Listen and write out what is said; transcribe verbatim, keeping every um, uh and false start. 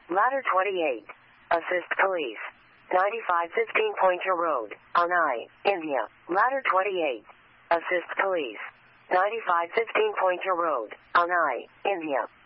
Ladder twenty-eight. Assist police. ninety-five fifteen Pointer Road, Anai, India. Ladder twenty-eight. Assist police. ninety-five fifteen Pointer Road, Anai, India.